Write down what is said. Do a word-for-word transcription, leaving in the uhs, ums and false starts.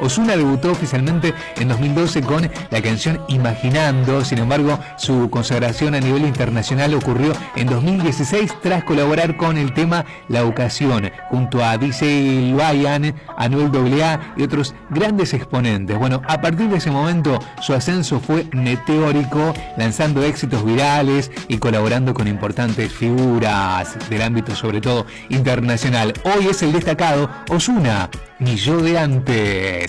Ozuna debutó oficialmente en dos mil doce con la canción Imaginando. Sin embargo, su consagración a nivel internacional ocurrió en dos mil dieciséis tras colaborar con el tema La Ocasión junto a D J Luayan, Anuel doble A y otros grandes exponentes. Bueno, a partir de ese momento su ascenso fue meteórico, lanzando éxitos virales y colaborando con importantes figuras del ámbito, sobre todo internacional. Hoy es el destacado Ozuna, mi yo de antes.